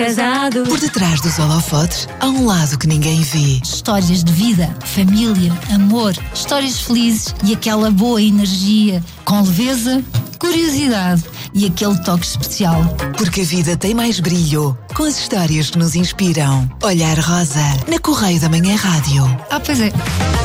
casado. Por detrás dos holofotes há um lado que ninguém vê. Histórias de vida, família, amor, histórias felizes e aquela boa energia, com leveza, curiosidade e aquele toque especial. Porque a vida tem mais brilho com as histórias que nos inspiram. Olhar Rosa, na Correio da Manhã Rádio. Pois é.